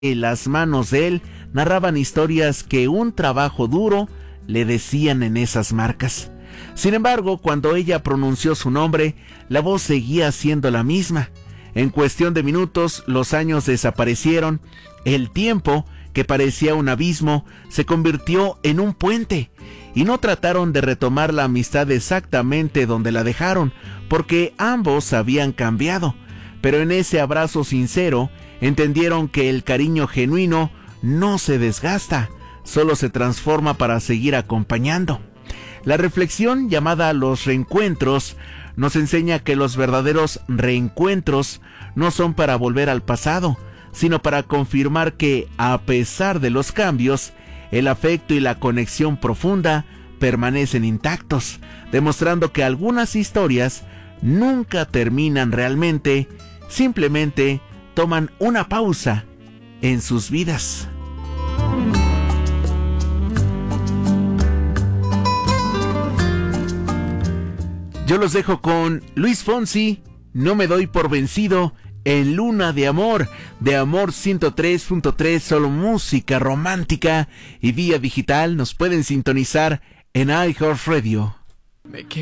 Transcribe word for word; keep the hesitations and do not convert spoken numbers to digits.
las manos de él narraban historias que un trabajo duro le decían en esas marcas. Sin embargo, cuando ella pronunció su nombre, la voz seguía siendo la misma. En cuestión de minutos, los años desaparecieron. El tiempo, que parecía un abismo, se convirtió en un puente. Y no trataron de retomar la amistad exactamente donde la dejaron, porque ambos habían cambiado. Pero en ese abrazo sincero, entendieron que el cariño genuino no se desgasta, solo se transforma para seguir acompañando. La reflexión llamada Los Reencuentros nos enseña que los verdaderos reencuentros no son para volver al pasado, sino para confirmar que, a pesar de los cambios, el afecto y la conexión profunda permanecen intactos, demostrando que algunas historias nunca terminan realmente, simplemente toman una pausa en sus vidas. Yo los dejo con Luis Fonsi, No me doy por vencido, en Luna de Amor, de Amor ciento tres punto tres, solo música romántica y vía digital. Nos pueden sintonizar en iHeartRadio.